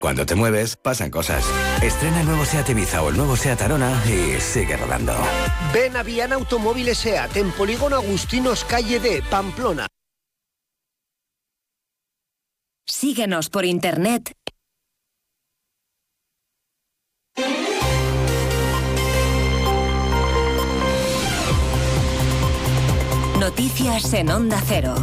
Cuando te mueves, pasan cosas. Estrena el nuevo SEAT Ibiza o el nuevo SEAT Arona y sigue rodando. Ven a Viana Automóviles SEAT en Polígono Agustinos, calle D, Pamplona. Síguenos por internet. Noticias en Onda Cero.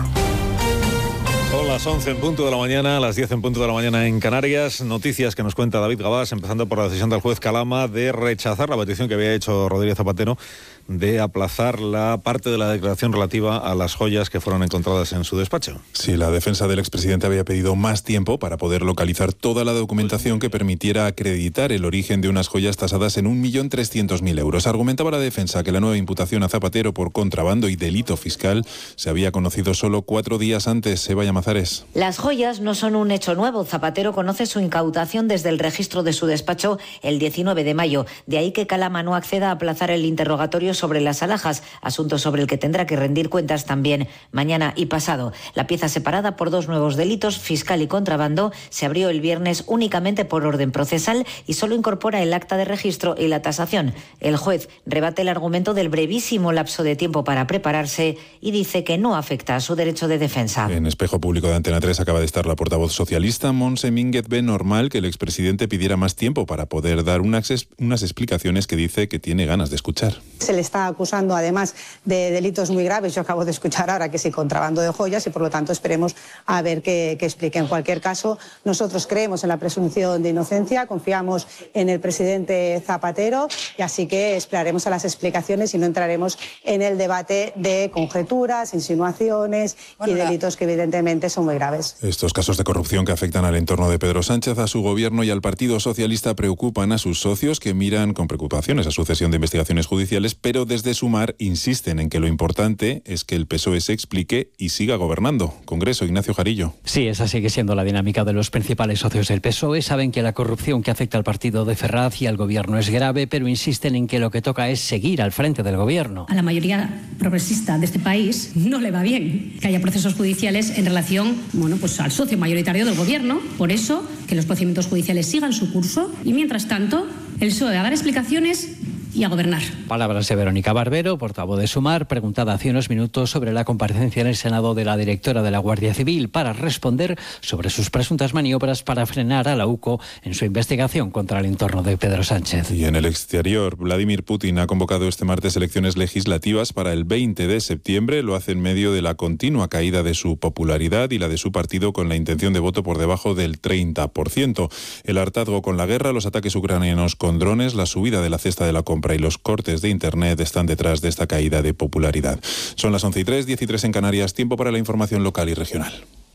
Son las 11 en punto de la mañana, las 10 en punto de la mañana en Canarias. Noticias que nos cuenta David Gabás, empezando por la decisión del juez Calama de rechazar la petición que había hecho Rodríguez Zapatero de aplazar la parte de la declaración relativa a las joyas que fueron encontradas en su despacho. Sí, la defensa del expresidente había pedido más tiempo para poder localizar toda la documentación que permitiera acreditar el origen de unas joyas tasadas en 1.300.000 euros. Argumentaba la defensa que la nueva imputación a Zapatero por contrabando y delito fiscal se había conocido solo 4 días antes. Eva Llamazares. Las joyas no son un hecho nuevo. Zapatero conoce su incautación desde el registro de su despacho el 19 de mayo. De ahí que Calama no acceda a aplazar el interrogatorio sobre las alhajas, asunto sobre el que tendrá que rendir cuentas también mañana y pasado. La pieza separada por 2 nuevos delitos, fiscal y contrabando, se abrió el viernes únicamente por orden procesal y solo incorpora el acta de registro y la tasación. El juez rebate el argumento del brevísimo lapso de tiempo para prepararse y dice que no afecta a su derecho de defensa. En Espejo Público de Antena 3 acaba de estar la portavoz socialista. Montse Mínguez ve normal que el expresidente pidiera más tiempo para poder dar unas explicaciones que dice que tiene ganas de escuchar. Se le está acusando además de delitos muy graves. Yo acabo de escuchar ahora que sí, contrabando de joyas, y por lo tanto esperemos a ver qué explique. En cualquier caso, nosotros creemos en la presunción de inocencia, confiamos en el presidente Zapatero, y así que esperaremos a las explicaciones y no entraremos en el debate de conjeturas, insinuaciones y delitos que evidentemente son muy graves. Estos casos de corrupción que afectan al entorno de Pedro Sánchez, a su gobierno y al Partido Socialista preocupan a sus socios, que miran con preocupaciones a su cesión de investigaciones judiciales, pero desde Sumar insisten en que lo importante es que el PSOE se explique y siga gobernando. Congreso, Ignacio Jarillo. Sí, esa sigue siendo la dinámica de los principales socios del PSOE. Saben que la corrupción que afecta al partido de Ferraz y al gobierno es grave, pero insisten en que lo que toca es seguir al frente del gobierno. A la mayoría progresista de este país no le va bien que haya procesos judiciales en relación, pues al socio mayoritario del gobierno. Por eso, que los procedimientos judiciales sigan su curso y, mientras tanto, el PSOE a dar explicaciones y a gobernar. Palabras de Verónica Barbero, portavoz de Sumar, preguntada hace unos minutos sobre la comparecencia en el Senado de la directora de la Guardia Civil para responder sobre sus presuntas maniobras para frenar a la UCO en su investigación contra el entorno de Pedro Sánchez. Y en el exterior, Vladimir Putin ha convocado este martes elecciones legislativas para el 20 de septiembre. Lo hace en medio de la continua caída de su popularidad y la de su partido, con la intención de voto por debajo del 30%. El hartazgo con la guerra, los ataques ucranianos con drones, la subida de la cesta de la compra y los cortes de Internet están detrás de esta caída de popularidad. Son las 11:03, 10:03 en Canarias. Tiempo para la información local y regional.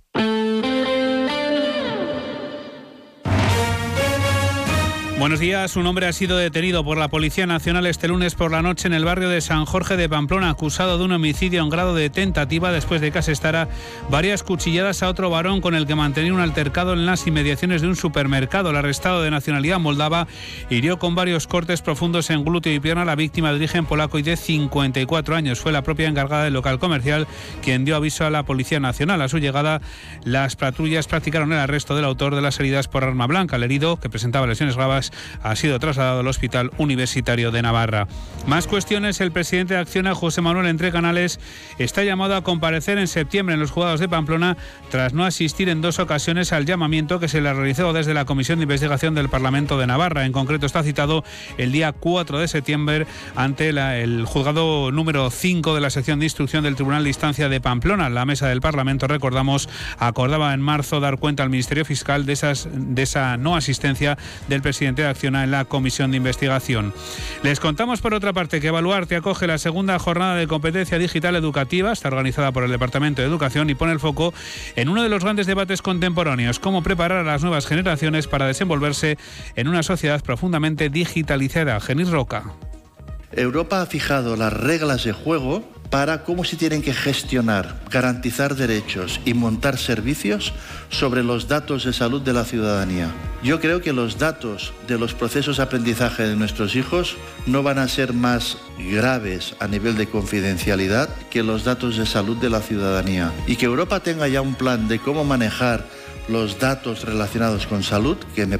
Buenos días. Un hombre ha sido detenido por la Policía Nacional este lunes por la noche en el barrio de San Jorge de Pamplona, acusado de un homicidio en grado de tentativa después de que asestara varias cuchilladas a otro varón con el que mantenía un altercado en las inmediaciones de un supermercado. El arrestado, de nacionalidad moldava, hirió con varios cortes profundos en glúteo y pierna a la víctima, de origen polaco y de 54 años. Fue la propia encargada del local comercial quien dio aviso a la Policía Nacional. A su llegada, las patrullas practicaron el arresto del autor de las heridas por arma blanca. El herido, que presentaba lesiones graves, ha sido trasladado al Hospital Universitario de Navarra. Más cuestiones. El presidente de Acciona, José Manuel Entrecanales, está llamado a comparecer en septiembre en los juzgados de Pamplona tras no asistir en 2 ocasiones al llamamiento que se le realizó desde la Comisión de Investigación del Parlamento de Navarra. En concreto, está citado el día 4 de septiembre ante el juzgado número 5 de la sección de instrucción del Tribunal de Instancia de Pamplona. La mesa del Parlamento, recordamos, acordaba en marzo dar cuenta al Ministerio Fiscal de esa no asistencia del presidente de Acciona en la comisión de investigación. Les contamos, por otra parte, que Baluarte acoge la segunda jornada de competencia digital educativa. Está organizada por el Departamento de Educación y pone el foco en uno de los grandes debates contemporáneos: cómo preparar a las nuevas generaciones para desenvolverse en una sociedad profundamente digitalizada. Genís Roca. Europa ha fijado las reglas de juego para cómo se tienen que gestionar, garantizar derechos y montar servicios sobre los datos de salud de la ciudadanía. Yo creo que los datos de los procesos de aprendizaje de nuestros hijos no van a ser más graves a nivel de confidencialidad que los datos de salud de la ciudadanía. Y que Europa tenga ya un plan de cómo manejar los datos relacionados con salud, que me